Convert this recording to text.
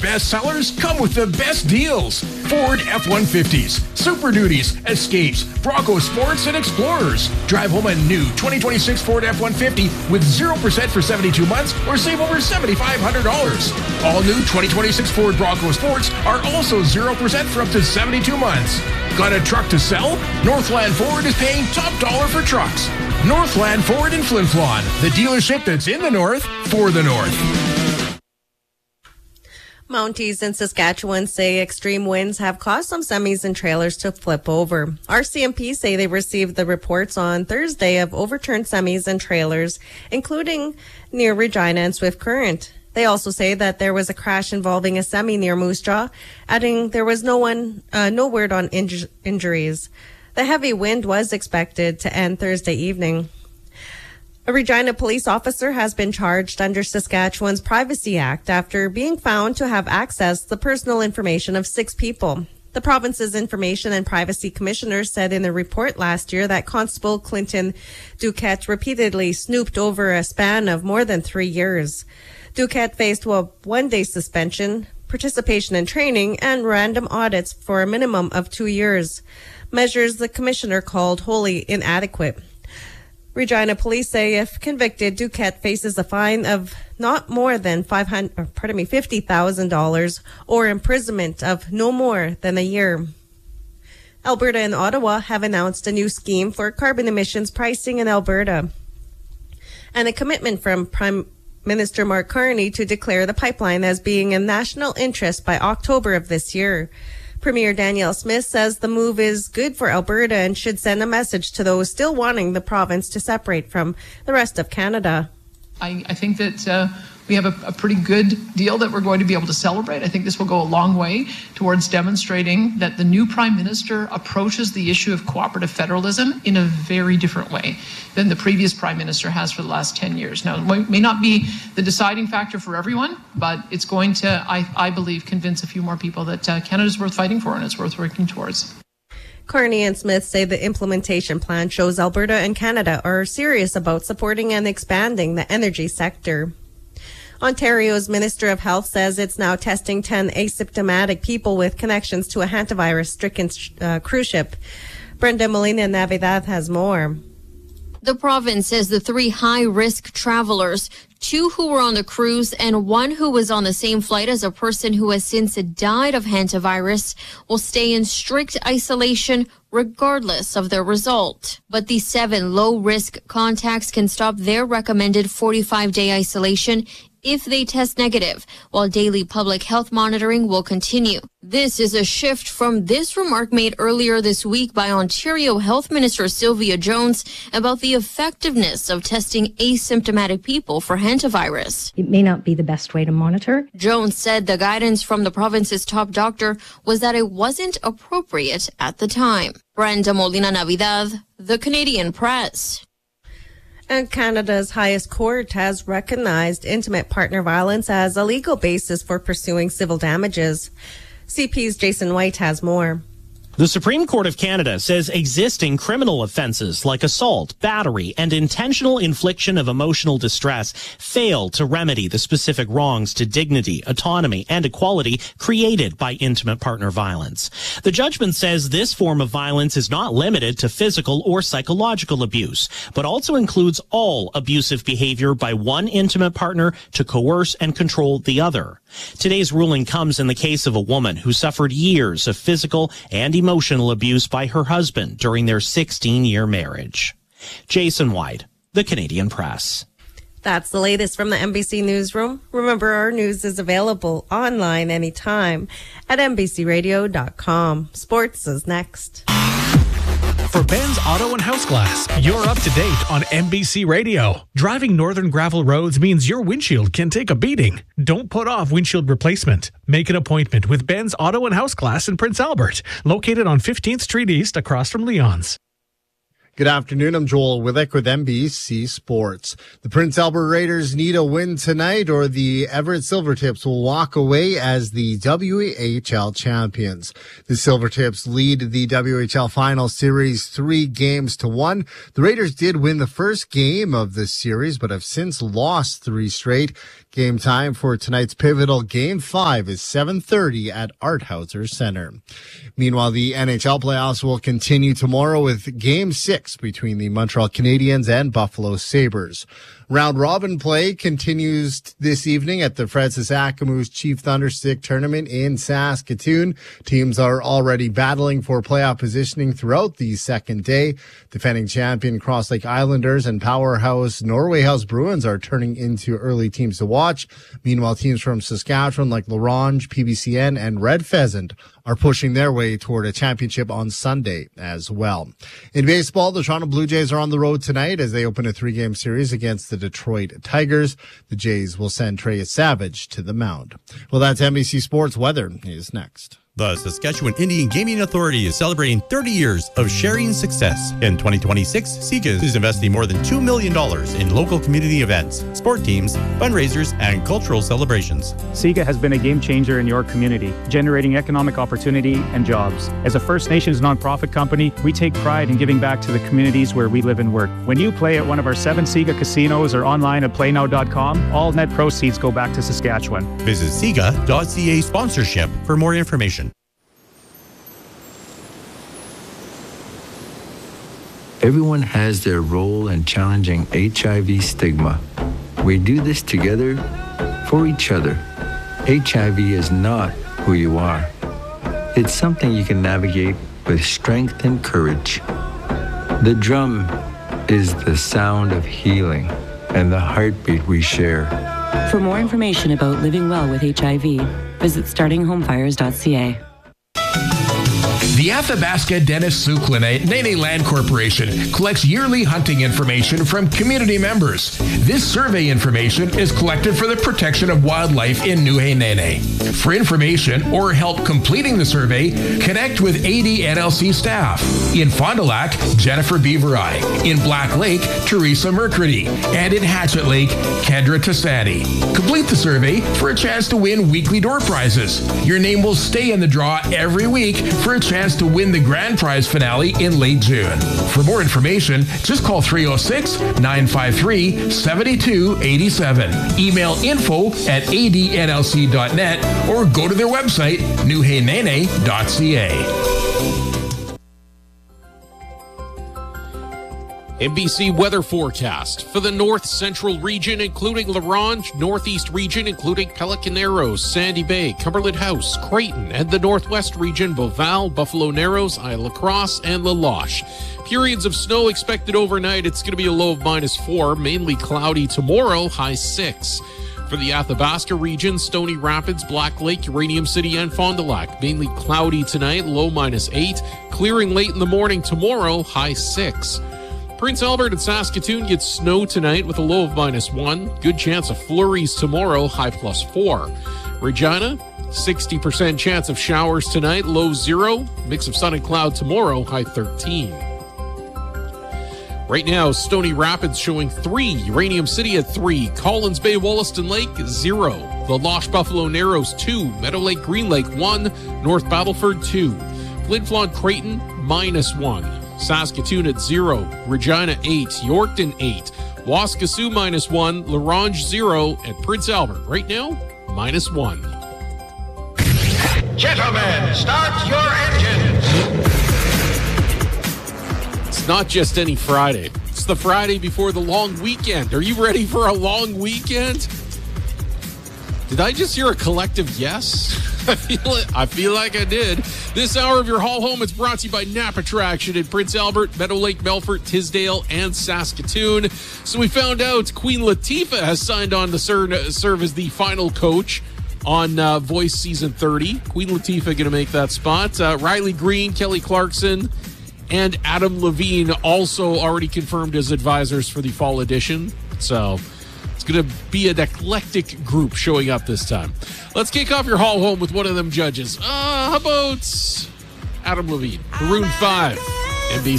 best sellers come with the best deals. Ford F-150s, Super Duties, Escapes, Bronco Sports, and Explorers. Drive home a new 2026 Ford F-150 with 0% for 72 months or save over $7,500. All new 2026 Ford Bronco Sports are also 0% for up to 72 months. Got a truck to sell? Northland Ford is paying top dollar for trucks. Northland Ford in Flin Flon, the dealership that's in the north for the north. Mounties in Saskatchewan say extreme winds have caused some semis and trailers to flip over. RCMP say they received the reports on Thursday of overturned semis and trailers, including near Regina and Swift Current. They also say that there was a crash involving a semi near Moose Jaw, adding there was no word on injuries. The heavy wind was expected to end Thursday evening. A Regina police officer has been charged under Saskatchewan's Privacy Act after being found to have accessed the personal information of 6 people. The province's Information and Privacy Commissioner said in a report last year that Constable Clinton Duquette repeatedly snooped over a span of more than 3 years. Duquette faced a 1-day suspension, participation in training, and random audits for a minimum of 2 years, measures the commissioner called wholly inadequate. Regina police say if convicted, Duquette faces a fine of not more than $50,000 or imprisonment of no more than a year. Alberta and Ottawa have announced a new scheme for carbon emissions pricing in Alberta and a commitment from Prime Minister Mark Carney to declare the pipeline as being a national interest by October of this year. Premier Danielle Smith says the move is good for Alberta and should send a message to those still wanting the province to separate from the rest of Canada. I think that we have a pretty good deal that we're going to be able to celebrate. I think this will go a long way towards demonstrating that the new Prime Minister approaches the issue of cooperative federalism in a very different way than the previous Prime Minister has for the last 10 years. Now, it may not be the deciding factor for everyone, but it's going to, I believe, convince a few more people that Canada's worth fighting for and it's worth working towards. Carney and Smith say the implementation plan shows Alberta and Canada are serious about supporting and expanding the energy sector. Ontario's Minister of Health says it's now testing 10 asymptomatic people with connections to a hantavirus-stricken cruise ship. Brenda Molina-Navidad has more. The province says the 3 high-risk travelers, 2 who were on the cruise and 1 who was on the same flight as a person who has since died of hantavirus, will stay in strict isolation regardless of their result. But the 7 low-risk contacts can stop their recommended 45-day isolation if they test negative, while daily public health monitoring will continue. This is a shift from this remark made earlier this week by Ontario Health Minister Sylvia Jones about the effectiveness of testing asymptomatic people for hantavirus. It may not be the best way to monitor. Jones said the guidance from the province's top doctor was that it wasn't appropriate at the time. Brenda Molina-Navidad, The Canadian Press. And Canada's highest court has recognized intimate partner violence as a legal basis for pursuing civil damages. CP's Jason White has more. The Supreme Court of Canada says existing criminal offenses like assault, battery, and intentional infliction of emotional distress fail to remedy the specific wrongs to dignity, autonomy, and equality created by intimate partner violence. The judgment says this form of violence is not limited to physical or psychological abuse, but also includes all abusive behavior by one intimate partner to coerce and control the other. Today's ruling comes in the case of a woman who suffered years of physical and emotional abuse by her husband during their 16-year marriage. Jason White, The Canadian Press. That's the latest from the NBC Newsroom. Remember, our news is available online anytime at NBCRadio.com. Sports is next. For Ben's Auto and House Glass, you're up to date on NBC Radio. Driving northern gravel roads means your windshield can take a beating. Don't put off windshield replacement. Make an appointment with Ben's Auto and House Glass in Prince Albert, located on 15th Street East across from Leon's. Good afternoon. I'm Joel Willick with NBC Sports. The Prince Albert Raiders need a win tonight or the Everett Silvertips will walk away as the WHL champions. The Silvertips lead the WHL final series 3-1. The Raiders did win the first game of the series, but have since lost 3 straight. Game time for tonight's pivotal Game 5 is 7:30 at Arthauser Center. Meanwhile, the NHL playoffs will continue tomorrow with Game 6 between the Montreal Canadiens and Buffalo Sabres. Round-robin play continues this evening at the Francis Akamu's Chief Thunderstick Tournament in Saskatoon. Teams are already battling for playoff positioning throughout the second day. Defending champion Cross Lake Islanders and powerhouse Norway House Bruins are turning into early teams to watch. Meanwhile, teams from Saskatchewan like La Ronge, PBCN, and Red Pheasant are pushing their way toward a championship on Sunday as well. In baseball, the Toronto Blue Jays are on the road tonight as they open a 3-game series against the Detroit Tigers. The Jays will send Trey Savage to the mound. Well, that's NBC Sports. Weather is next. The Saskatchewan Indian Gaming Authority is celebrating 30 years of sharing success. In 2026, SIGA is investing more than $2 million in local community events, sport teams, fundraisers, and cultural celebrations. SIGA has been a game changer in your community, generating economic opportunity and jobs. As a First Nations nonprofit company, we take pride in giving back to the communities where we live and work. When you play at one of our 7 SIGA casinos or online at playnow.com, all net proceeds go back to Saskatchewan. Visit SIGA.ca sponsorship for more information. Everyone has their role in challenging HIV stigma. We do this together for each other. HIV is not who you are. It's something you can navigate with strength and courage. The drum is the sound of healing and the heartbeat we share. For more information about living well with HIV, visit startinghomefires.ca. The Athabasca Dennis Sucklin Nene Land Corporation collects yearly hunting information from community members. This survey information is collected for the protection of wildlife in Nuhe-Nene. For information or help completing the survey, connect with ADNLC staff. In Fond du Lac, Jennifer Beaverai. In Black Lake, Teresa Mercredi. And in Hatchet Lake, Kendra Tassani. Complete the survey for a chance to win weekly door prizes. Your name will stay in the draw every week for a chance to win the grand prize finale in late June. For more information, just call 306-953-7287. Email info@adnlc.net or go to their website, nuhenene.ca. NBC weather forecast for the north central region, including La Ronge, northeast region, including Pelican Narrows, Sandy Bay, Cumberland House, Creighton, and the northwest region, Beauval, Buffalo Narrows, Isle La Crosse, and La Loche. Periods of snow expected overnight. It's going to be a low of -4, mainly cloudy tomorrow, high 6. For the Athabasca region, Stony Rapids, Black Lake, Uranium City, and Fond du Lac, mainly cloudy tonight, low -8. Clearing late in the morning tomorrow, high 6. Prince Albert and Saskatoon get snow tonight with a low of -1. Good chance of flurries tomorrow, high +4. Regina, 60% chance of showers tonight, low 0. Mix of sun and cloud tomorrow, high 13. Right now, Stony Rapids showing 3, Uranium City at 3, Collins Bay, Wollaston Lake 0, The Loche Buffalo Narrows 2, Meadow Lake Green Lake 1, North Battleford 2, Flin Flon Creighton -1. Saskatoon at 0, Regina 8, Yorkton 8, Waskesiu -1, La Ronge 0, and Prince Albert right now -1. Gentlemen, start your engines. It's not just any Friday. It's the Friday before the long weekend. Are you ready for a long weekend? Did I just hear a collective yes? I feel like I did. This hour of your Haul Home is brought to you by Napa Traction in Prince Albert, Meadow Lake, Melfort, Tisdale, and Saskatoon. So we found out Queen Latifah has signed on to serve as the final coach on Voice Season 30. Queen Latifah going to make that spot. Riley Green, Kelly Clarkson, and Adam Levine also already confirmed as advisors for the fall edition. So it's going to be an eclectic group showing up this time. Let's kick off your Haul Home with one of them judges. How about Adam Levine, Maroon 5, NBC.